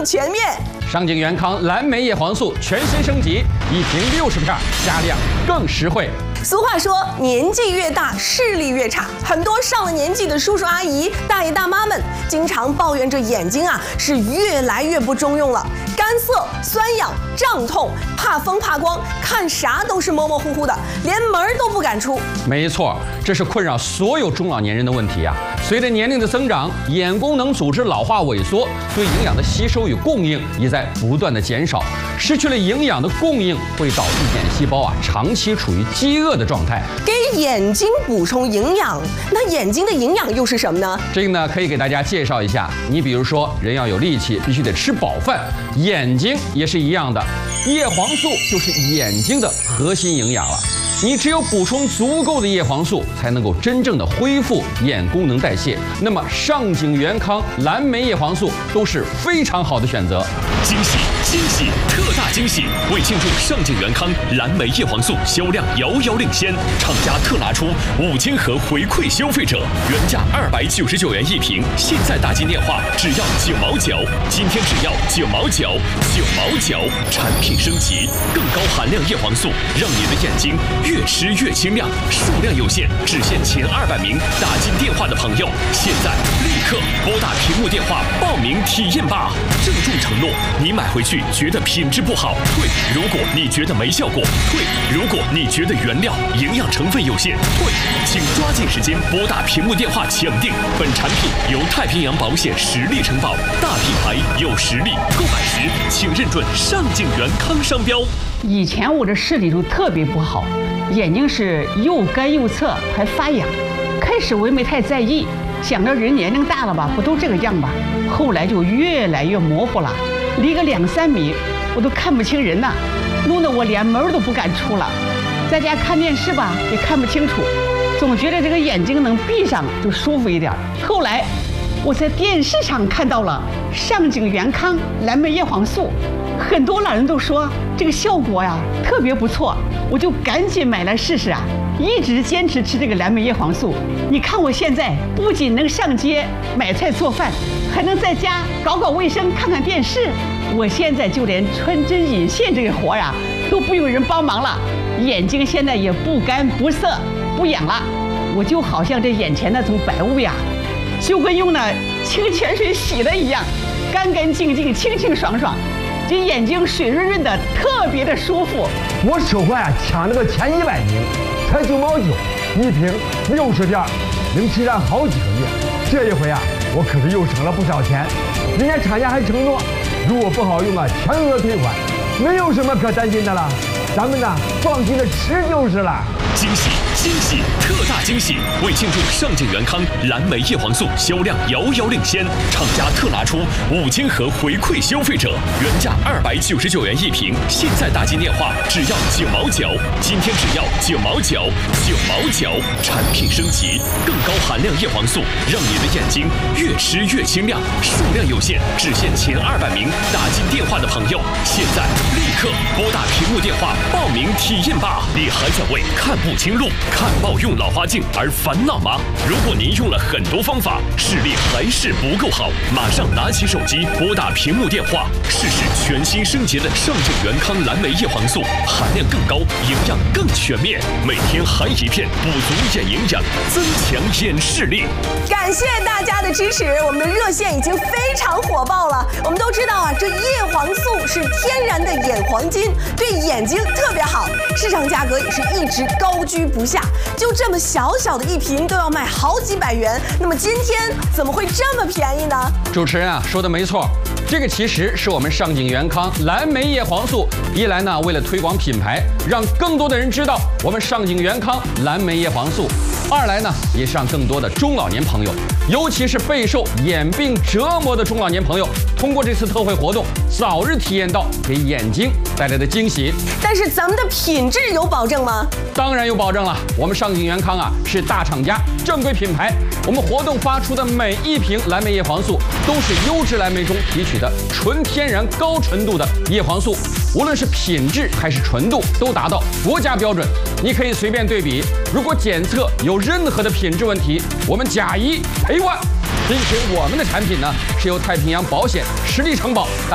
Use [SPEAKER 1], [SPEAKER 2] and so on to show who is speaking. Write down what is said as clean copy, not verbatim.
[SPEAKER 1] 全面。
[SPEAKER 2] 上景元康蓝莓叶黄素全新升级，一瓶60片，加量更实惠。
[SPEAKER 1] 俗话说，年纪越大，视力越差。很多上了年纪的叔叔阿姨、大爷大妈们，经常抱怨这眼睛啊是越来越不中用了，干涩、酸痒、胀痛，怕风怕光，看啥都是模模糊糊的，连门都不敢出。
[SPEAKER 2] 没错，这是困扰所有中老年人的问题啊。随着年龄的增长，眼功能组织老化萎缩，对营养的吸收与供应也在不断的减少。失去了营养的供应，会导致眼细胞长期处于饥饿的状态。
[SPEAKER 1] 给眼睛补充营养，那眼睛的营养又是什么呢？
[SPEAKER 2] 这个呢，可以给大家介绍一下。你比如说，人要有力气，必须得吃饱饭，眼睛也是一样的。叶黄素就是眼睛的核心营养了。你只有补充足够的叶黄素，才能够真正的恢复眼功能代谢。那么上景元康蓝莓叶黄素都是非常好的选择。
[SPEAKER 3] 惊喜惊喜特大惊喜！为庆祝上景元康蓝莓叶黄素销量遥遥领先，厂家特拿出5000盒回馈消费者，原价299元一瓶，现在打进电话只要9毛9，今天只要9毛9，9毛9，产品升级，更高含量叶黄素，让你的眼睛越吃越清亮。数量有限，只限前200名打进电话的朋友，现在立刻拨打屏幕电话报名体验吧！郑重承诺，你买回去觉得品质不好，退；如果你觉得没效果，退；如果你觉得原料营养成分有限，退。请抓紧时间拨打屏幕电话抢订。本产品由太平洋保险实力承保，大品牌有实力，购买时请认准上景元康商标。
[SPEAKER 4] 以前我的视力就特别不好，眼睛是又干又涩，还发痒。开始我也没太在意，想着人年龄大了吧，不都这个样吧。后来就越来越模糊了，离个2、3米我都看不清人呐，弄得我连门都不敢出了。在家看电视吧，也看不清楚，总觉得这个眼睛能闭上就舒服一点。后来我在电视上看到了上景元康蓝莓叶黄素，很多老人都说这个效果呀特别不错，我就赶紧买来试试啊，一直坚持吃这个蓝莓叶黄素。你看我现在不仅能上街买菜做饭，还能在家搞搞卫生、看看电视。我现在就连穿针引线这个活呀都不用人帮忙了，眼睛现在也不干不涩不痒了，我就好像这眼前那层白雾呀，就跟用那清泉水洗的一样，干干净净、清清爽爽，这眼睛水润润的，特别的舒服。
[SPEAKER 5] 我手环啊抢了个前100名，才9毛9一瓶，60片，能吃上好几个月。这一回啊，我可是又省了不少钱。人家厂家还承诺，如果不好用啊，全额退款，没有什么可担心的了。咱们呢，放心的吃就是了。
[SPEAKER 3] 惊喜惊喜特大惊喜！为庆祝上景元康蓝莓叶黄素销量遥遥领先，厂家特拿出5000盒回馈消费者，原价299元一瓶，现在打进电话只要9毛9，今天只要9毛9，9毛9，产品升级，更高含量叶黄素，让你的眼睛越吃越清亮。数量有限，只限前200名打进电话的朋友，现在立刻拨打屏幕电话报名体验吧！你还在为看不清路、看报用老花镜而烦恼吗？如果您用了很多方法，视力还是不够好，马上拿起手机拨打屏幕电话，试试全新升级的上景元康蓝莓叶黄素，含量更高，营养更全面，每天含1片，补足眼营养，增强眼视力。
[SPEAKER 1] 感谢大家的支持，我们的热线已经非常火爆了。我们都知道啊，这叶黄素是天然的眼黄金，对眼睛特别好，市场价格也是一直高居不下，就这么小小的一瓶都要卖好几百元，那么今天怎么会这么便宜呢？
[SPEAKER 2] 主持人啊说的没错，这个其实是我们上景元康蓝莓叶黄素，一来呢为了推广品牌，让更多的人知道我们上景元康蓝莓叶黄素；二来呢也是让更多的中老年朋友，尤其是备受眼病折磨的中老年朋友，通过这次特惠活动，早日体验到给眼睛带来的惊喜。
[SPEAKER 1] 但是咱们的品质有保证吗？
[SPEAKER 2] 当然有保证了，我们上景元康啊是大厂家、正规品牌，我们活动发出的每一瓶蓝莓叶黄素都是优质蓝莓中提取的纯天然高纯度的叶黄素，无论是品质还是纯度都达到国家标准。你可以随便对比，如果检测有任何的品质问题，我们假1赔1。并且我们的产品呢是由太平洋保险实力承保。